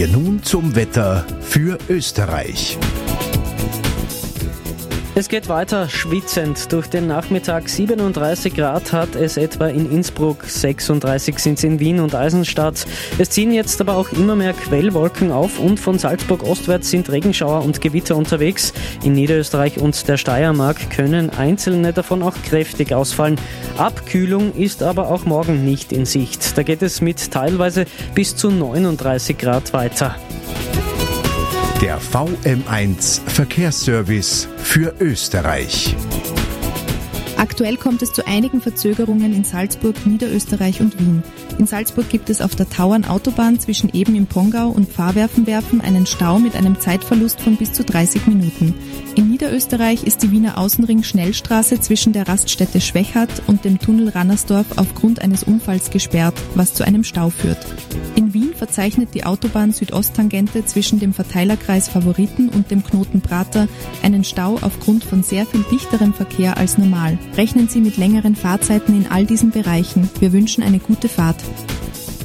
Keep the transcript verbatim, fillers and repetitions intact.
wir nun zum Wetter für Österreich. Es geht weiter schwitzend durch den Nachmittag. siebenunddreißig Grad hat es etwa in Innsbruck, sechsunddreißig sind es in Wien und Eisenstadt. Es ziehen jetzt aber auch immer mehr Quellwolken auf und von Salzburg ostwärts sind Regenschauer und Gewitter unterwegs. In Niederösterreich und der Steiermark können einzelne davon auch kräftig ausfallen. Abkühlung ist aber auch morgen nicht in Sicht. Da geht es mit teilweise bis zu neununddreißig Grad weiter. Der V M eins Verkehrsservice für Österreich. Aktuell kommt es zu einigen Verzögerungen in Salzburg, Niederösterreich und Wien. In Salzburg gibt es auf der Tauernautobahn zwischen Eben im Pongau und Pfarrwerfenwerfen einen Stau mit einem Zeitverlust von bis zu dreißig Minuten. In Niederösterreich ist die Wiener Außenring-Schnellstraße zwischen der Raststätte Schwechat und dem Tunnel Rannersdorf aufgrund eines Unfalls gesperrt, was zu einem Stau führt. In Wien verzeichnet die Autobahn Südosttangente zwischen dem Verteilerkreis Favoriten und dem Knoten Prater einen Stau aufgrund von sehr viel dichterem Verkehr als normal. Rechnen Sie mit längeren Fahrzeiten in all diesen Bereichen. Wir wünschen eine gute Fahrt.